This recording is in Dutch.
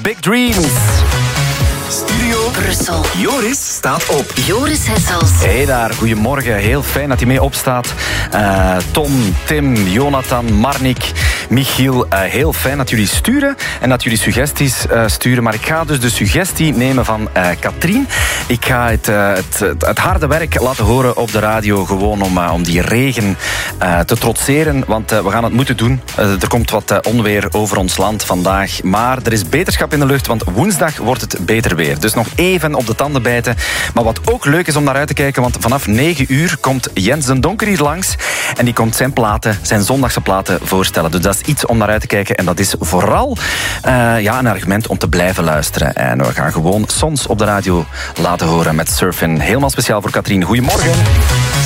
Big Dreams. Studio Brussel. Joris staat op. Joris Hessels. Hey daar, goedemorgen. Heel fijn dat hij mee opstaat. Tom, Tim, Jonathan, Marnik, Michiel. Heel fijn dat jullie sturen en dat jullie suggesties sturen. Maar ik ga dus de suggestie nemen van Katrien. Ik ga het harde werk laten horen op de radio. Gewoon om die regen te trotseren. Want we gaan het moeten doen. Er komt wat onweer over ons land vandaag. Maar er is beterschap in de lucht, want woensdag wordt het beter weer. Dus nog even op de tanden bijten. Maar wat ook leuk is om naar uit te kijken, want vanaf 9 uur komt Jens den Donker hier langs. En die komt zijn zondagse platen voorstellen. Dus dat is iets om naar uit te kijken. En dat is vooral een argument om te blijven luisteren. En we gaan gewoon Sons op de radio laten horen met Surfin. Helemaal speciaal voor Katrien. Goedemorgen.